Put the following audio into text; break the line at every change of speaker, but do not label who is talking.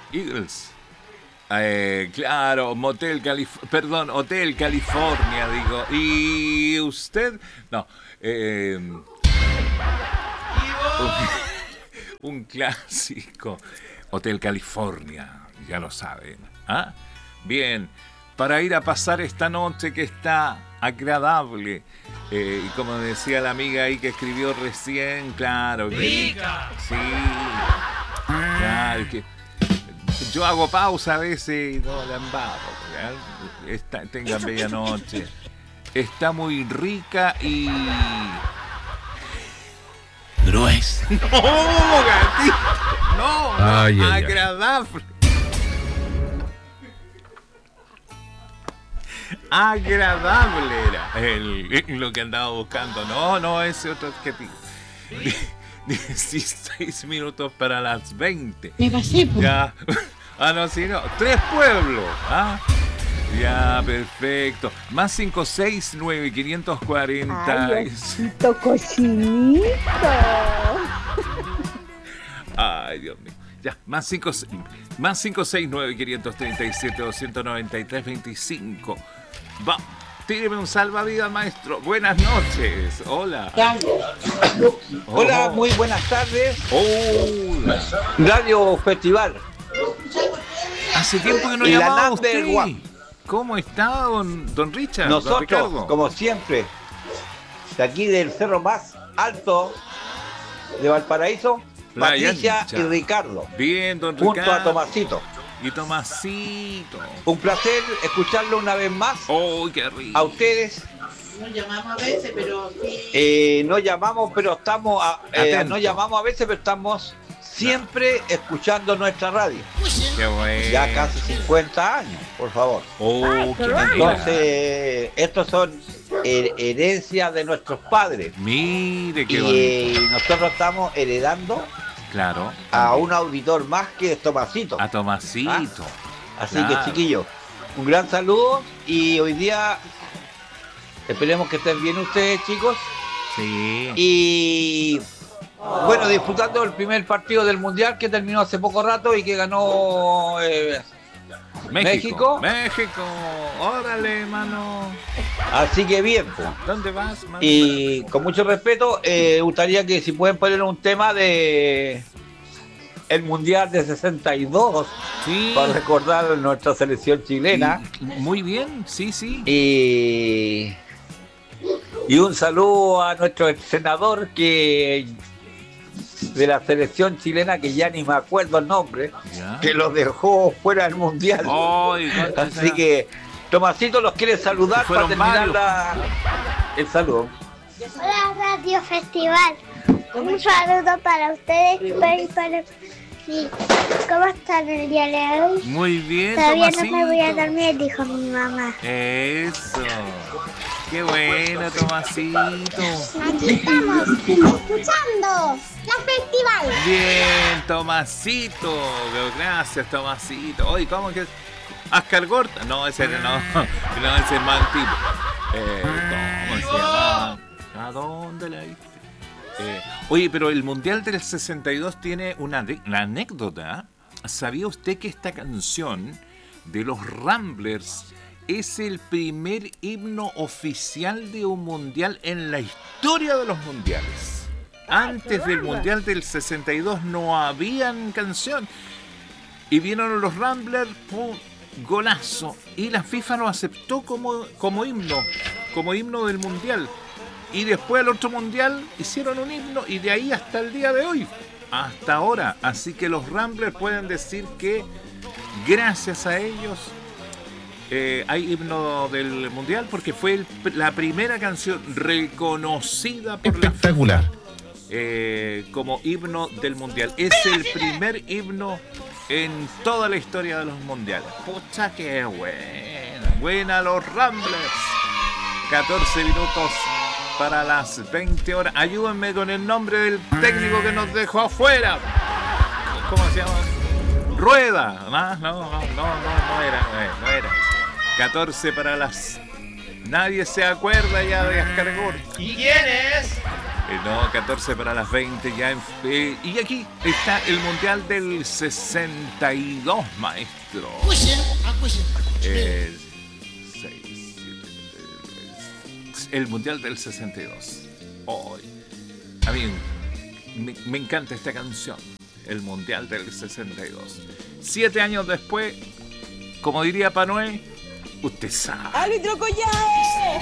Eagles. Claro, Hotel California, digo. ¿Y usted? No. Un clásico. Hotel California, ya lo saben. ¿Ah? Bien, para ir a pasar esta noche que está agradable. Y como decía la amiga ahí que escribió recién, claro.
¡Rica!
Sí. Claro, que yo hago pausa a veces y no la embarro. Tengan bella noche. Está muy rica y...
Gruesa.
¡No, gatito! ¡No!
Ay,
agradable. Agradable era lo que andaba buscando. No, ese otro adjetivo. 16 minutos para las 20.
Me pasé, pues.
Ya. No, si no. 3 pueblos. Ya, perfecto. Más 569 540.
Ay, cochinito.
Ay, Dios mío. Ya, más 569 537 293 25. Va, tíreme un salvavidas, maestro. Buenas noches. Hola.
Hola, muy buenas tardes.
Hola.
Radio Festival.
Hace tiempo que no
Y la
llamaba
number
usted.
one.
¿Cómo está, don Richard? don
Nosotros,
Ricardo?
como siempre, de aquí del cerro más alto de Valparaíso,
Playa
Patricia
Ancha.
y Ricardo,
Bien, don Ricardo.
junto a Tomasito.
Y Tomasito.
Un placer escucharlo una vez más
¡Oh, qué rico!
a ustedes.
Nos llamamos a veces, pero sí.
No llamamos, pero estamos
Atento.
no llamamos a veces, pero estamos siempre escuchando nuestra radio.
¡Qué bueno!
Ya casi 50 años, por favor.
¡Oh, qué bueno!
Entonces, estos son herencias de nuestros padres.
Mire, qué bonito.
Y nosotros estamos heredando
Claro.
a un auditor más que es Tomasito.
A Tomasito.
Así
claro.
que, chiquillos, un gran saludo y hoy día esperemos que estén bien ustedes, chicos.
Sí.
Y bueno, disfrutando el primer partido del Mundial que terminó hace poco rato y que ganó México.
México. Órale, mano.
Así que bien, pues.
¿Dónde vas, mano?
Y con mucho respeto, gustaría que si pueden poner un tema de el Mundial de 62
Sí.
para recordar nuestra selección chilena.
Muy bien, sí, sí.
Y un saludo a nuestro senador que de la selección chilena, que ya ni me acuerdo el nombre,
Ya.
que los dejó fuera del Mundial.
Ay,
Así que Tomasito los quiere saludar para
Fueron
terminar
varios.
el saludo.
Hola, Radio Festival. Un saludo para ustedes y para... Sí. ¿Cómo están el día de hoy?
Muy bien,
Todavía no
Tomasito.
me voy a dormir, dijo mi mamá.
Eso. Qué bueno, Tomasito.
Aquí estamos, escuchando la festival.
Bien, Tomasito. Gracias, Tomasito. Oye, ¿cómo que es? ¿Ascar Gorta? No, ese no. No, ese es más antiguo. ¿Cómo se llama? ¿A dónde la viste? Oye, pero el Mundial del 62 tiene una anécdota. ¿Sabía usted que esta canción de los Ramblers es el primer himno oficial de un mundial en la historia de los mundiales? Antes del Mundial del 62 no habían canción. Y vieron los Ramblers, ¡pum! Golazo. Y la FIFA lo aceptó como himno del mundial. Y después al otro mundial hicieron un himno y de ahí hasta el día de hoy. Hasta ahora. Así que los Ramblers pueden decir que gracias a ellos hay himno del mundial porque fue la primera canción reconocida por la
Espectacular.
como himno del mundial. Es el primer himno en toda la historia de los mundiales. Pucha, qué buena los Ramblers. 14 minutos para las 20 horas. Ayúdenme con el nombre del técnico que nos dejó afuera. ¿Cómo se llama? Rueda. No era. 14 para las... Nadie se acuerda ya de Ascar Gorta.
¿Y quién es?
No, 14 para las 20 ya. Y aquí está el Mundial del 62, maestro. El Mundial del 62. Hoy. A mí me encanta esta canción. El Mundial del 62. 7 años después, como diría Panué, usted sabe.
¡Árbitro Collado!